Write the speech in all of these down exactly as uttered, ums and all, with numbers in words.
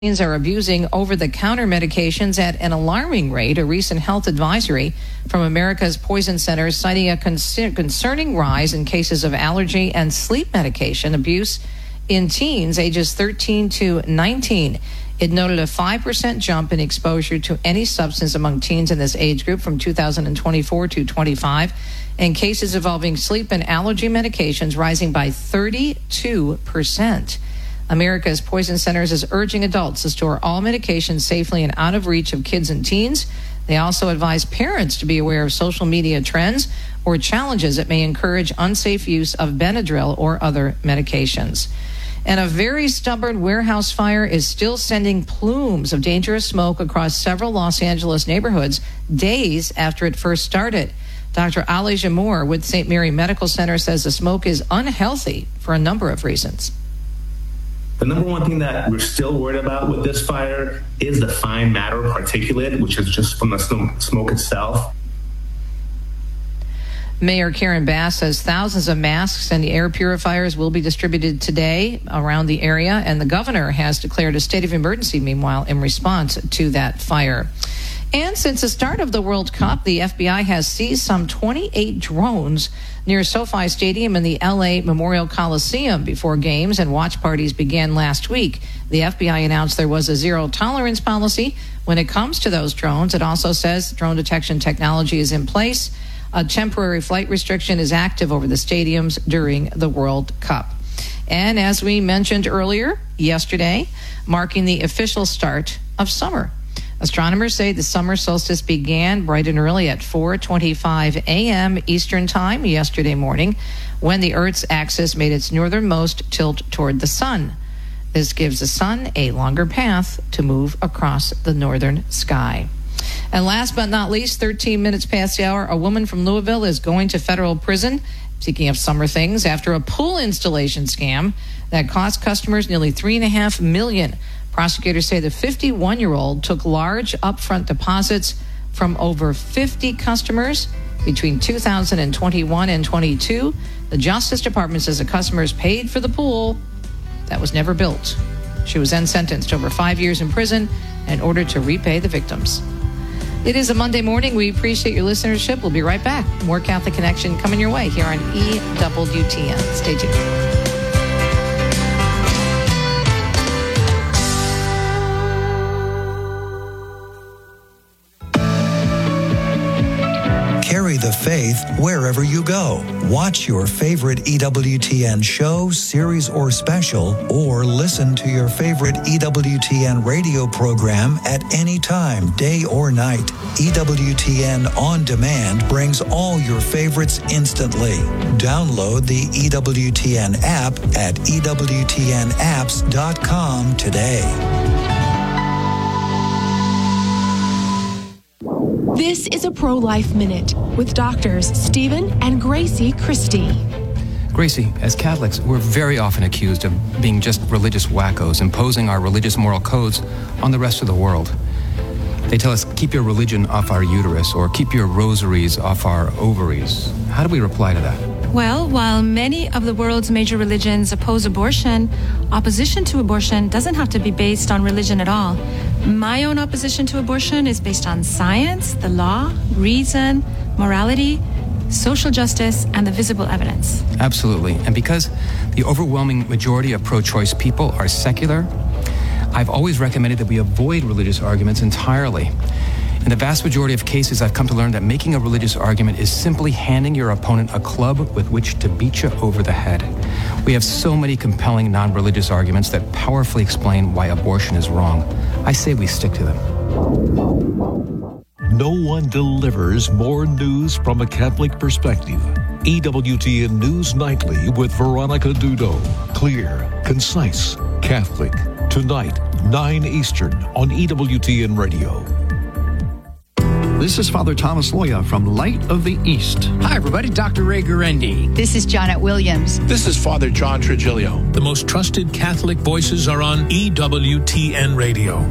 are abusing over-the-counter medications at an alarming rate. A recent health advisory from America's Poison Center citing a con- concerning rise in cases of allergy and sleep medication abuse in teens ages thirteen to nineteen. It noted a five percent jump in exposure to any substance among teens in this age group from two thousand twenty-four to twenty-five, and cases involving sleep and allergy medications rising by thirty-two percent. America's Poison Centers is urging adults to store all medications safely and out of reach of kids and teens. They also advise parents to be aware of social media trends or challenges that may encourage unsafe use of Benadryl or other medications. And a very stubborn warehouse fire is still sending plumes of dangerous smoke across several Los Angeles neighborhoods days after it first started. Doctor Ali Jamour with Saint Mary Medical Center says the smoke is unhealthy for a number of reasons. The number one thing that we're still worried about with this fire is the fine matter particulate, which is just from the smoke itself. Mayor Karen Bass says thousands of masks and air purifiers will be distributed today around the area, and the governor has declared a state of emergency, meanwhile, in response to that fire. And since the start of the World Cup, the F B I has seized some twenty-eight drones near SoFi Stadium in the L A Memorial Coliseum before games and watch parties began last week. The F B I announced there was a zero-tolerance policy when it comes to those drones. It also says drone detection technology is in place. A temporary flight restriction is active over the stadiums during the World Cup. And as we mentioned earlier, yesterday, marking the official start of summer. Astronomers say the summer solstice began bright and early at four twenty-five a.m. Eastern Time yesterday morning when the Earth's axis made its northernmost tilt toward the sun. This gives the sun a longer path to move across the northern sky. And last but not least, thirteen minutes past the hour, a woman from Louisville is going to federal prison, speaking of summer things, after a pool installation scam that cost customers nearly three and a half million dollars. Prosecutors say the fifty-one-year-old took large upfront deposits from over fifty customers between two thousand twenty-one and twenty-two. The Justice Department says the customers paid for the pool that was never built. She was then sentenced to over five years in prison in order to repay the victims. It is a Monday morning. We appreciate your listenership. We'll be right back. More Catholic Connection coming your way here on E W T N. Stay tuned. Carry the faith wherever you go. Watch your favorite E W T N show, series, or special, or listen to your favorite E W T N radio program at any time, day or night. E W T N On Demand brings all your favorites instantly. Download the E W T N app at E W T N apps dot com today. This is a Pro-Life Minute with doctors Stephen and Gracie Christie. Gracie, as Catholics, we're very often accused of being just religious wackos, imposing our religious moral codes on the rest of the world. They tell us, keep your religion off our uterus, or keep your rosaries off our ovaries. How do we reply to that? Well, while many of the world's major religions oppose abortion, opposition to abortion doesn't have to be based on religion at all. My own opposition to abortion is based on science, the law, reason, morality, social justice, and the visible evidence. Absolutely. And because the overwhelming majority of pro-choice people are secular, I've always recommended that we avoid religious arguments entirely. In the vast majority of cases, I've come to learn that making a religious argument is simply handing your opponent a club with which to beat you over the head. We have so many compelling non-religious arguments that powerfully explain why abortion is wrong. I say we stick to them. No one delivers more news from a Catholic perspective. E W T N News Nightly with Veronica Dudo. Clear, concise, Catholic. Tonight, nine Eastern on E W T N Radio. This is Father Thomas Loya from Light of the East. Hi, everybody. Doctor Ray Guarendi. This is Janet Williams. This is Father John Trigilio. The most trusted Catholic voices are on E W T N Radio.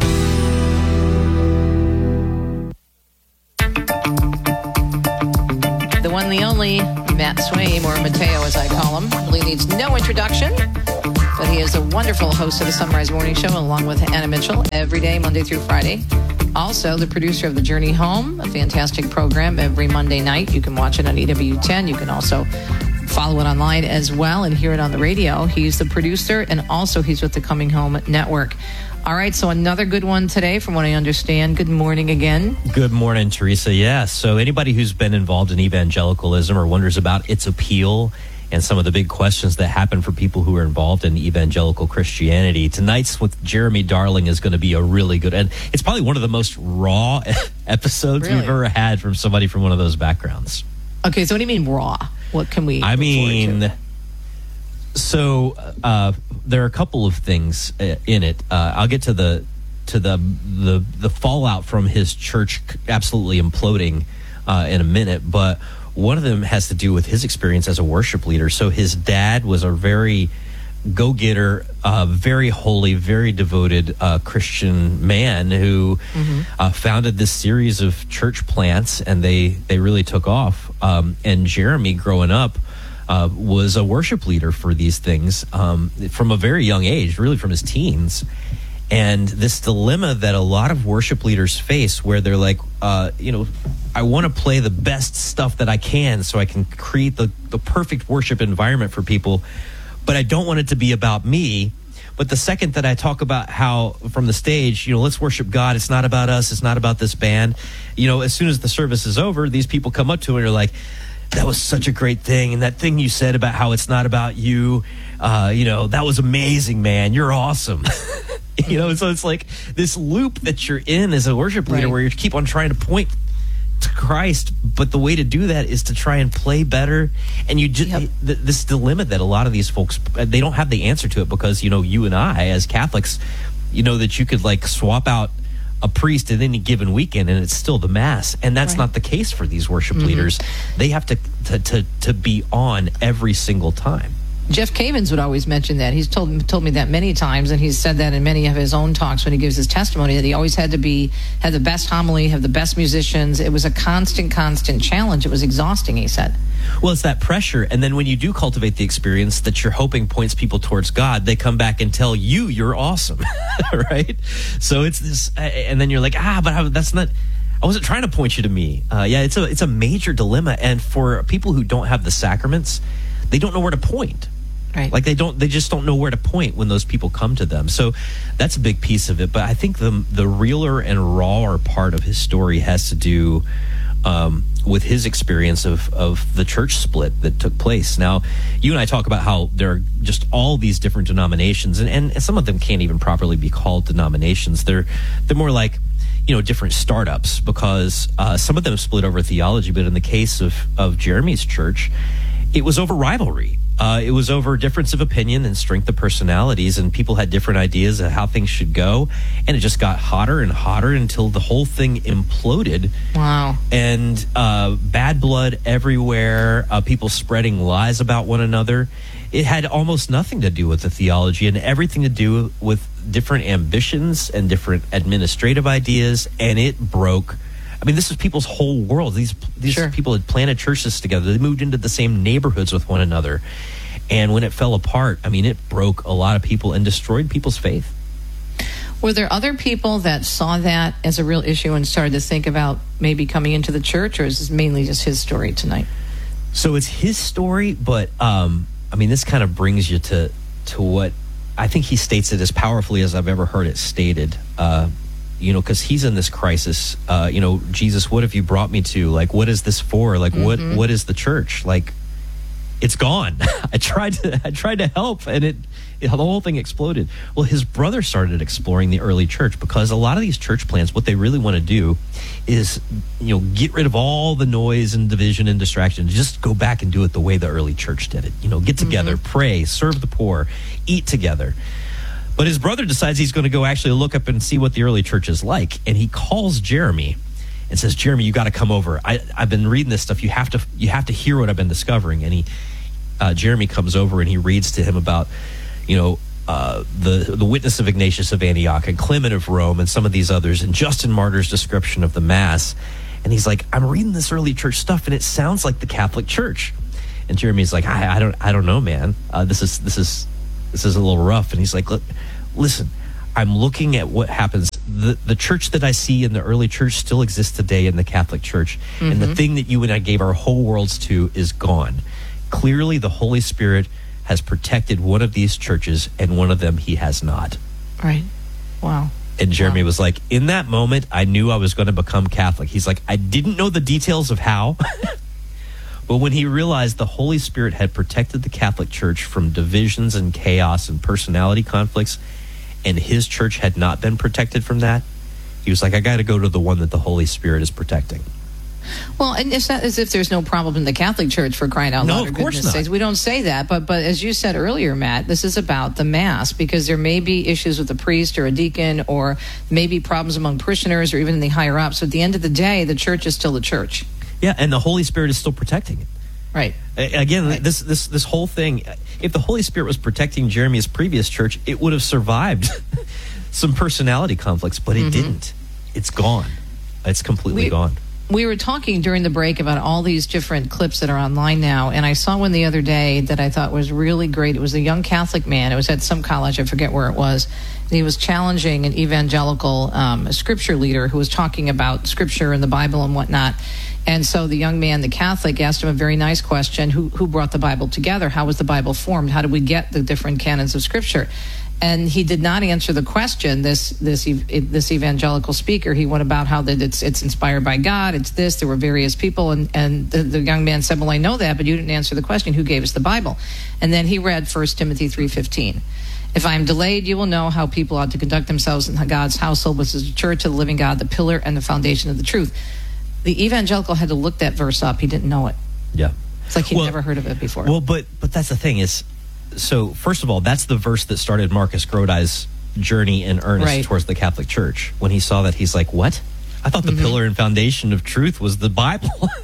The one, the only, Matt Swaim, or Mateo as I call him, really needs no introduction. But he is a wonderful host of the Sunrise Morning Show along with Anna Mitchell every day, Monday through Friday. Also, the producer of The Journey Home, a fantastic program every Monday night. You can watch it on E W ten. You can also follow it online as well and hear it on the radio. He's the producer, and also he's with the Coming Home Network. All right, so another good one today from what I understand. Good morning again. Good morning, Teresa. Yes, so anybody who's been involved in evangelicalism or wonders about its appeal and some of the big questions that happen for people who are involved in evangelical Christianity, tonight's with Jeremy Darling is going to be a really good, and it's probably one of the most raw episodes Really? we've ever had from somebody from one of those backgrounds. Okay, so what do you mean raw? What can we I look forward mean, to? so uh, there are a couple of things uh, in it. Uh, I'll get to the to the the the fallout from his church absolutely imploding uh, in a minute, but one of them has to do with his experience as a worship leader. So his dad was a very go-getter, uh, very holy, very devoted uh, Christian man who mm-hmm. uh, founded this series of church plants, and they, they really took off. Um, and Jeremy, growing up, uh, was a worship leader for these things um, from a very young age, really from his teens. And this dilemma that a lot of worship leaders face where they're like, uh, you know, I want to play the best stuff that I can so I can create the, the perfect worship environment for people, but I don't want it to be about me. But the second that I talk about how from the stage, you know, let's worship God, it's not about us, it's not about this band, you know, as soon as the service is over, these people come up to me and are like, that was such a great thing. And that thing you said about how it's not about you, uh, you know, that was amazing, man. You're awesome. You know, so it's like this loop that you're in as a worship leader Right. where you keep on trying to point to Christ, but the way to do that is to try and play better. And you just Yep. th- this dilemma that a lot of these folks, they don't have the answer to it, because, you know, you and I as Catholics, you know, that you could like swap out a priest at any given weekend and it's still the mass, and that's Right. not the case for these worship Mm-hmm. leaders. They have to, to to to be on every single time. Jeff Cavins would always mention that. He's told told me that many times, and he's said that in many of his own talks when he gives his testimony, that he always had to be, have the best homily, have the best musicians. It was a constant, constant challenge. It was exhausting, he said. Well, it's that pressure. And then when you do cultivate the experience that you're hoping points people towards God, they come back and tell you you're awesome, right? So it's this, and then you're like, ah, but I, that's not, I wasn't trying to point you to me. Uh, yeah, it's a, it's a major dilemma. And for people who don't have the sacraments, they don't know where to point. Right. Like they don't, they just don't know where to point when those people come to them. So that's a big piece of it. But I think the the realer and rawer part of his story has to do um, with his experience of of the church split that took place. Now, you and I talk about how there are just all these different denominations, and, and some of them can't even properly be called denominations. They're they're more like, you know, different startups, because uh, some of them split over theology. But in the case of of Jeremy's church, it was over rivalry. Uh, it was over difference of opinion and strength of personalities, and people had different ideas of how things should go, and it just got hotter and hotter until the whole thing imploded. Wow. And uh, bad blood everywhere, uh, people spreading lies about one another. It had almost nothing to do with the theology and everything to do with different ambitions and different administrative ideas, and it broke. I mean, this is people's whole world. These these Sure. people had planted churches together. They moved into the same neighborhoods with one another. And when it fell apart, I mean, it broke a lot of people and destroyed people's faith. Were there other people that saw that as a real issue and started to think about maybe coming into the church, or is this mainly just his story tonight? So it's his story, but, um, I mean, this kind of brings you to, to what I think he states it as powerfully as I've ever heard it stated. Uh, you know, because he's in this crisis. Uh, you know, Jesus, what have you brought me to? Like, what is this for? Like, Mm-hmm. what what is the church? Like, it's gone. I tried to I tried to help, and it, it the whole thing exploded. Well, his brother started exploring the early church, because a lot of these church plans, what they really want to do is, you know, get rid of all the noise and division and distraction. Just go back and do it the way the early church did it. You know, get together, Mm-hmm. pray, serve the poor, eat together. But his brother decides he's going to go actually look up and see what the early church is like. And he calls Jeremy and says, Jeremy, you got to come over. I, I've been reading this stuff. You have to you have to hear what I've been discovering. And he, uh, Jeremy comes over and he reads to him about, you know, uh, the, the witness of Ignatius of Antioch and Clement of Rome and some of these others, and Justin Martyr's description of the Mass. And he's like, I'm reading this early church stuff and it sounds like the Catholic Church. And Jeremy's like, I, I don't I don't know, man. Uh, this is this is this is a little rough. And he's like, look, listen, I'm looking at what happens. The, the church that I see in the early church still exists today in the Catholic Church. Mm-hmm. And the thing that you and I gave our whole worlds to is gone. Clearly, the Holy Spirit has protected one of these churches, and one of them he has not. Right. Wow. And Jeremy wow. was like, in that moment, I knew I was going to become Catholic. He's like, I didn't know the details of how. But when he realized the Holy Spirit had protected the Catholic Church from divisions and chaos and personality conflicts, and his church had not been protected from that, he was like, I got to go to the one that the Holy Spirit is protecting. Well, and it's not as if there's no problem in the Catholic Church, for crying out no, loud. of course not. Sakes. We don't say that, but but as you said earlier, Matt, this is about the Mass, because there may be issues with a priest or a deacon, or maybe problems among parishioners or even in the higher ups. So at the end of the day, the church is still the church. Yeah, and the Holy Spirit is still protecting it. Right. Again, right. this this this whole thing, if the Holy Spirit was protecting Jeremy's previous church, it would have survived some personality conflicts, but it mm-hmm. didn't. It's gone. It's completely we, gone. We were talking during the break about all these different clips that are online now, and I saw one the other day that I thought was really great. It was a young Catholic man. It was at some college. I forget where it was. And he was challenging an evangelical um, scripture leader who was talking about scripture and the Bible and whatnot. And so the young man, the Catholic, asked him a very nice question. Who, who brought the Bible together? How was the Bible formed? How did we get the different canons of scripture? And he did not answer the question, this this this evangelical speaker. He went about how that it's it's inspired by God, it's this, there were various people, and, and the, the young man said, well, I know that, but you didn't answer the question, who gave us the Bible? And then he read First Timothy three fifteen. If I am delayed, you will know how people ought to conduct themselves in God's household, which is the church of the living God, the pillar and the foundation of the truth. The evangelical had to look that verse up. He didn't know it. Yeah. It's like he'd well, never heard of it before. Well, but but that's the thing is, so first of all, that's the verse that started Marcus Grodi's journey in earnest right. towards the Catholic Church. When he saw that, he's like, what? I thought the mm-hmm. pillar and foundation of truth was the Bible.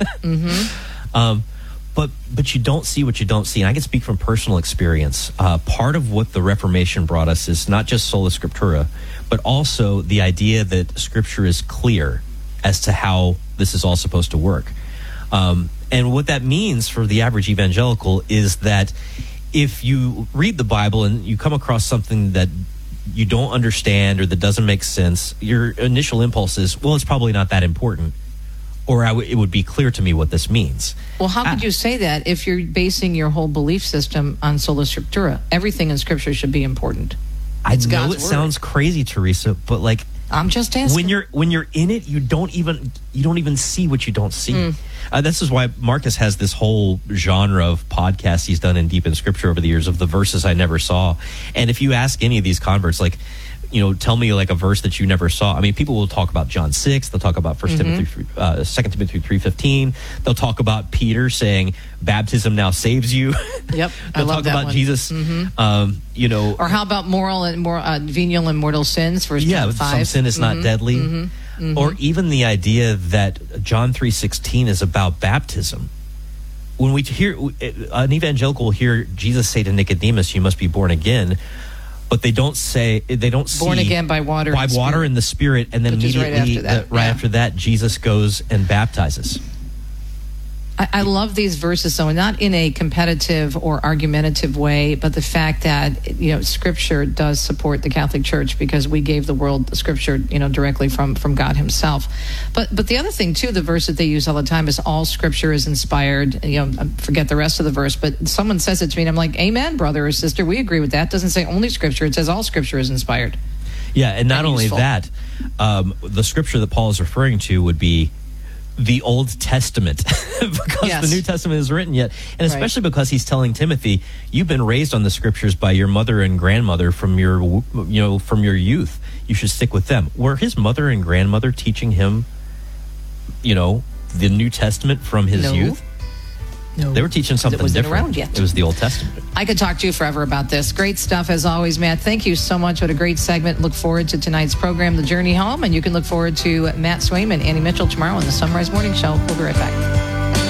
mm-hmm. um, but but you don't see what you don't see. And I can speak from personal experience. Uh, part of what the Reformation brought us is not just sola scriptura, but also the idea that Scripture is clear as to how this is all supposed to work. Um, and what that means for the average evangelical is that if you read the Bible and you come across something that you don't understand or that doesn't make sense, your initial impulse is, well, it's probably not that important, or I w- it would be clear to me what this means. Well, how could I, you say that if you're basing your whole belief system on sola scriptura? Everything in Scripture should be important. It's I know God's it word. Sounds crazy, Teresa, but like, I'm just asking. When you're when you're in it, you don't even you don't even see what you don't see. Mm. Uh, this is why Marcus has this whole genre of podcasts he's done in Deep in Scripture over the years of the verses I never saw. And if you ask any of these converts, like, you know, tell me like a verse that you never saw. I mean, people will talk about John six. They'll talk about First mm-hmm. Timothy, uh, Second Timothy three fifteen. They'll talk about Peter saying, "Baptism now saves you." Yep, I They'll love talk that about one. Jesus. Mm-hmm. Um, you know, or how about moral and more uh, venial and mortal sins? First yeah, John five. Some sin is mm-hmm. not deadly. Mm-hmm. Mm-hmm. Or even the idea that John three sixteen is about baptism. When we hear an evangelical will hear Jesus say to Nicodemus, "You must be born again," but they don't say they don't see born again by water, by and water spirit. in the Spirit, and then Which immediately right after that, uh, right yeah. after that, Jesus goes and baptizes. I, I love these verses, so not in a competitive or argumentative way, but the fact that, you know, Scripture does support the Catholic Church because we gave the world the Scripture, you know, directly from, from God Himself. But but the other thing too, the verse that they use all the time is all Scripture is inspired. You know, I forget the rest of the verse, but someone says it to me, and I'm like, "Amen, brother or sister, we agree with that." It doesn't say only Scripture; it says all Scripture is inspired. Yeah, and not and only useful. that, um, the Scripture that Paul is referring to would be the Old Testament because yes. the New Testament isn't written yet. And especially right. because he's telling Timothy, you've been raised on the Scriptures by your mother and grandmother from your, you know, from your youth. You should stick with them. Were his mother and grandmother teaching him, you know, the New Testament from his no. youth? No. They were teaching something it wasn't different. Around yet. It was the Old Testament. I could talk to you forever about this. Great stuff as always, Matt. Thank you so much. What a great segment. Look forward to tonight's program, The Journey Home, and you can look forward to Matt Swaim and Annie Mitchell tomorrow on the Sunrise Morning Show. We'll be right back.